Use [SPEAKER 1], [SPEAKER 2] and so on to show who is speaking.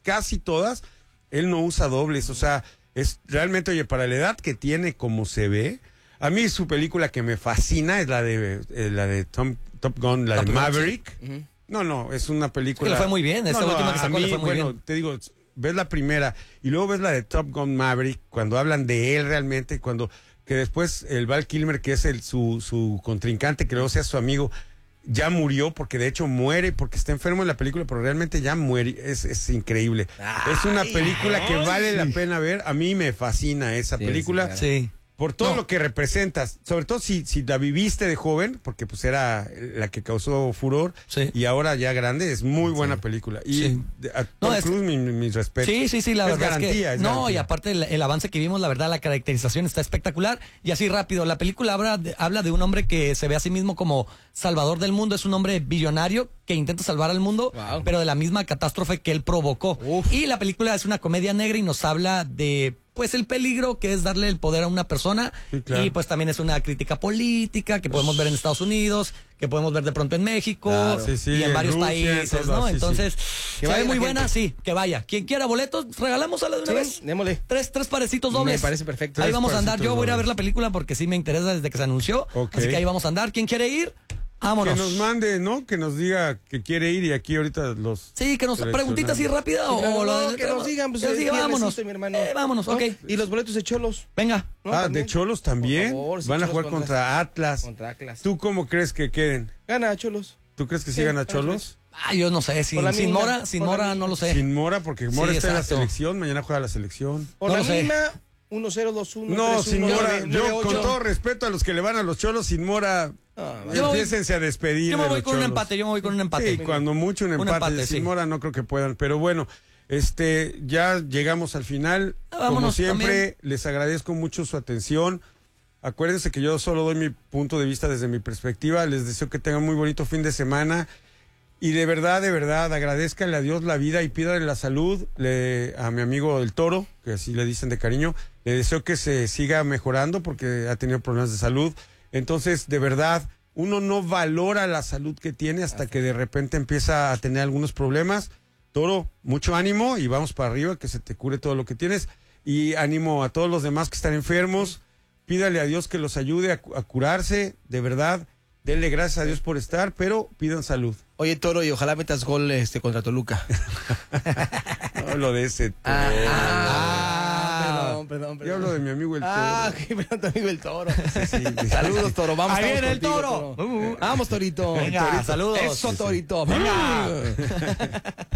[SPEAKER 1] casi todas, él no usa dobles, o sea, es realmente, oye, para la edad que tiene, como se ve, a mí su película que me fascina es la de Top Gun, la de Maverick.
[SPEAKER 2] Uh-huh.
[SPEAKER 1] No, es una película...
[SPEAKER 3] Le fue muy bien, esta última que sacó le fue muy bien.
[SPEAKER 1] Te digo, ves la primera y luego ves la de Top Gun Maverick, cuando hablan de él realmente, que después el Val Kilmer, que es su contrincante, que luego sea su amigo, ya murió, porque de hecho muere, porque está enfermo en la película, pero realmente ya muere, es increíble. Es una película que vale la pena ver, a mí me fascina esa película.
[SPEAKER 3] Sí, claro. Sí.
[SPEAKER 1] Por todo lo que representas, sobre todo si la viviste de joven, porque pues era la que causó furor, y ahora ya grande, es muy buena película. Y a Tom Cruise, mis respetos.
[SPEAKER 3] Sí, la verdad
[SPEAKER 1] garantía,
[SPEAKER 3] es que... y aparte el avance que vimos, la verdad, la caracterización está espectacular. Y así rápido, la película habla de un hombre que se ve a sí mismo como salvador del mundo, es un hombre billonario que intenta salvar al mundo, pero de la misma catástrofe que él provocó. Y la película es una comedia negra y nos habla de... pues el peligro que es darle el poder a una persona, y pues también es una crítica política que podemos ver en Estados Unidos, que podemos ver de pronto en México, y en varios países, ¿no? Entonces, se ve muy buena, que vaya. Quien quiera boletos, regalámosla de una vez.
[SPEAKER 2] Démosle.
[SPEAKER 3] Tres parecitos dobles.
[SPEAKER 2] Me parece perfecto.
[SPEAKER 3] Ahí vamos a andar. Yo voy a ir a ver la película porque sí me interesa desde que se anunció. Así que ahí vamos a andar. ¿Quién quiere ir? Vámonos.
[SPEAKER 1] Que nos mande, ¿no? Que nos diga que quiere ir y aquí ahorita los...
[SPEAKER 3] Sí, que nos preguntita así rápida
[SPEAKER 2] que nos digan, pues
[SPEAKER 3] vámonos.
[SPEAKER 2] Mi hermano.
[SPEAKER 3] Vámonos, ¿no? Ok.
[SPEAKER 2] Y los boletos de Cholos.
[SPEAKER 3] Venga.
[SPEAKER 1] ¿De Cholos también?
[SPEAKER 2] Por favor,
[SPEAKER 1] van a jugar contra Atlas. ¿Tú cómo crees que queden?
[SPEAKER 2] Gana Cholos.
[SPEAKER 1] ¿Tú crees que sí gana Cholos?
[SPEAKER 3] Yo no sé, sin Mora no lo sé.
[SPEAKER 1] Sin Mora, porque Mora está en la selección, mañana juega la selección.
[SPEAKER 2] Por la mínima, 1-0, 2-1.
[SPEAKER 1] No, sin Mora, yo con todo respeto a los que le van a los Cholos, sin Mora, empiécense a despedir.
[SPEAKER 3] Yo me voy con un empate,
[SPEAKER 1] Sí, cuando mucho un empate. Sin Mora no creo que puedan, pero bueno, ya llegamos al final. Como siempre, les agradezco mucho su atención. Acuérdense que yo solo doy mi punto de vista desde mi perspectiva. Les deseo que tengan muy bonito fin de semana. Y de verdad, agradezcanle a Dios la vida y pídale la salud a mi amigo el Toro, que así le dicen de cariño. Le deseo que se siga mejorando porque ha tenido problemas de salud. Entonces, de verdad, uno no valora la salud que tiene hasta que de repente empieza a tener algunos problemas. Toro, mucho ánimo y vamos para arriba, que se te cure todo lo que tienes. Y ánimo a todos los demás que están enfermos. Pídale a Dios que los ayude a curarse, de verdad. Denle gracias a Dios por estar, pero pidan salud.
[SPEAKER 2] Oye, Toro, y ojalá metas gol contra Toluca.
[SPEAKER 1] No hablo de ese Toro.
[SPEAKER 2] Perdón.
[SPEAKER 1] Yo hablo de mi amigo el Toro.
[SPEAKER 2] Perdón, tu amigo el Toro.
[SPEAKER 1] Sí.
[SPEAKER 2] Saludos, Toro. Vamos,
[SPEAKER 3] ahí viene el
[SPEAKER 2] contigo,
[SPEAKER 3] Toro.
[SPEAKER 2] Vamos, Torito.
[SPEAKER 3] Venga, saludos.
[SPEAKER 2] Eso, Torito.
[SPEAKER 3] Venga.